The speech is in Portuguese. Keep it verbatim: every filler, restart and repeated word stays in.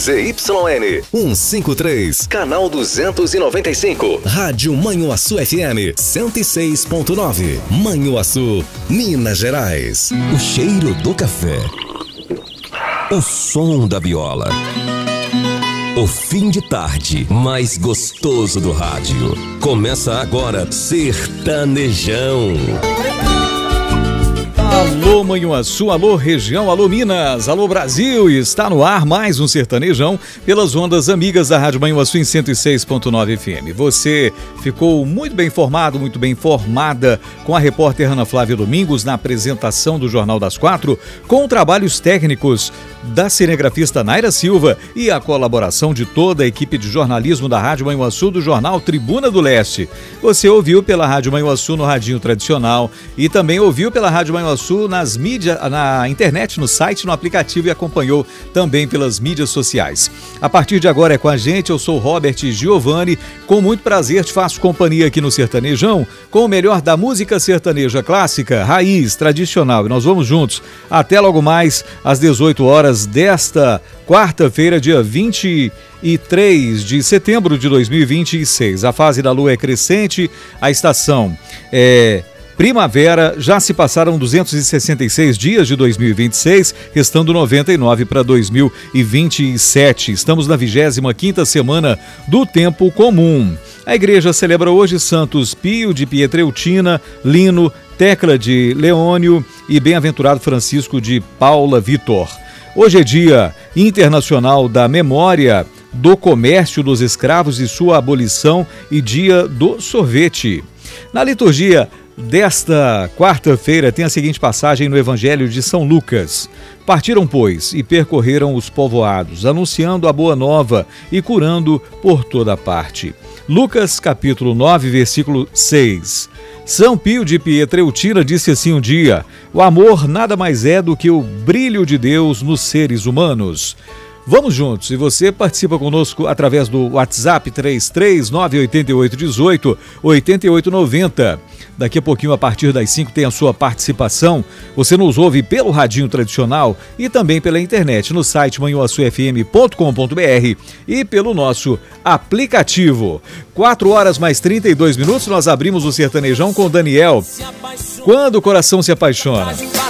Z Y N cento e cinquenta e três, canal duzentos e noventa e cinco. Rádio Manhuaçu F M cento e seis ponto nove. Manhuaçu, Minas Gerais. O cheiro do café. O som da viola. O fim de tarde mais gostoso do rádio. Começa agora Sertanejão. Alô Manhuaçu, alô região, alô Minas, alô Brasil, está no ar mais um Sertanejão pelas ondas amigas da Rádio Manhuaçu em cento e seis ponto nove F M. Você ficou muito bem informado, muito bem informada com a repórter Ana Flávia Domingos na apresentação do Jornal das Quatro, com trabalhos técnicos da cinegrafista Naira Silva e a colaboração de toda a equipe de jornalismo da Rádio Manhuaçu do jornal Tribuna do Leste. Você ouviu pela Rádio Manhuaçu no radinho tradicional e também ouviu pela Rádio Manhuaçu nas mídias, na internet, no site, no aplicativo e acompanhou também pelas mídias sociais. A partir de agora é com a gente, eu sou Robert Giovanni, com muito prazer te faço companhia aqui no Sertanejão, com o melhor da música sertaneja clássica, raiz, tradicional. E nós vamos juntos até logo mais às dezoito horas desta quarta-feira, dia vinte e três de setembro de dois mil e vinte e seis. A fase da lua é crescente, a estação é primavera, já se passaram duzentos e sessenta e seis dias de dois mil e vinte e seis, restando noventa e nove para dois mil e vinte e sete. Estamos na vigésima quinta semana do tempo comum. A igreja celebra hoje Santos Pio de Pietreutina, Lino, Tecla de Leônio e Bem-aventurado Francisco de Paula Vitor. Hoje é Dia Internacional da Memória do Comércio dos Escravos e sua abolição e Dia do Sorvete. Na liturgia desta quarta-feira tem a seguinte passagem no Evangelho de São Lucas. Partiram, pois, e percorreram os povoados, anunciando a boa nova e curando por toda parte. Lucas, capítulo nove, versículo seis. São Pio de Pietreutina disse assim um dia: o amor nada mais é do que o brilho de Deus nos seres humanos. Vamos juntos, e você participa conosco através do WhatsApp três três nove oito oito um oito oito oito nove zero. Daqui a pouquinho, a partir das cinco, tem a sua participação. Você nos ouve pelo radinho tradicional e também pela internet no site manhuaçu f m ponto com ponto b r e pelo nosso aplicativo. quatro horas mais trinta e dois minutos, nós abrimos o Sertanejão com o Daniel. Quando o coração se apaixona.